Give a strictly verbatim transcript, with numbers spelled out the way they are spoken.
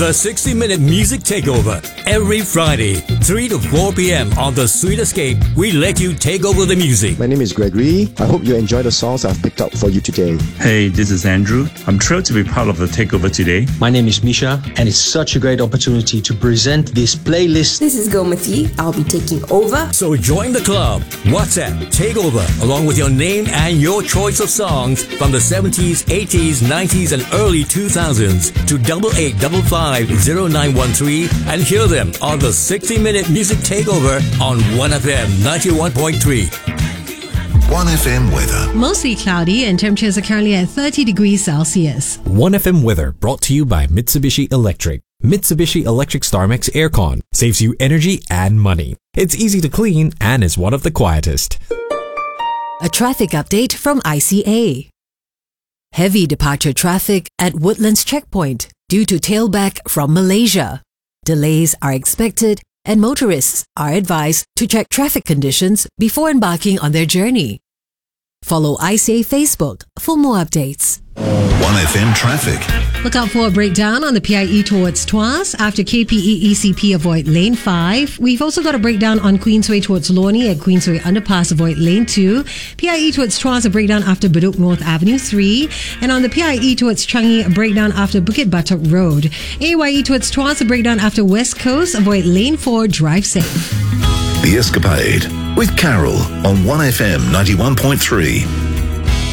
The sixty minute Music Takeover. Every Friday, three to four p.m. on The Sweet Escape, we let you take over the music. My name is Gregory. I hope you enjoy the songs I've picked up for you today. Hey, this is Andrew. I'm thrilled to be part of the takeover today. My name is Misha, and it's such a great opportunity to present this playlist. This is Gomati. I'll be taking over. So join the club. WhatsApp Takeover along with your name and your choice of songs from the seventies, eighties, nineties, and early two thousands to double eight double five zero nine one three and hear them on the sixty minute Music Takeover on one F M ninety-one point three. one F M weather. Mostly cloudy and temperatures are currently at thirty degrees Celsius. one F M weather brought to you by Mitsubishi Electric. Mitsubishi Electric StarMax Aircon saves you energy and money. It's easy to clean and is one of the quietest. A traffic update from I C A. Heavy departure traffic at Woodlands Checkpoint due to tailback from Malaysia. Delays are expected and motorists are advised to check traffic conditions before embarking on their journey. Follow I C A Facebook for more updates. one F M traffic. Look out for a breakdown on the P I E towards Tuas after K P E E C P avoid lane five. We've also got a breakdown on Queensway towards Lornie at Queensway Underpass avoid lane two. P I E towards Tuas a breakdown after Bedok North Avenue three. And on the P I E towards Changi a breakdown after Bukit Batok Road. A Y E towards Tuas a breakdown after West Coast avoid lane four. Drive safe. The Escapade with Carol on one F M ninety-one point three.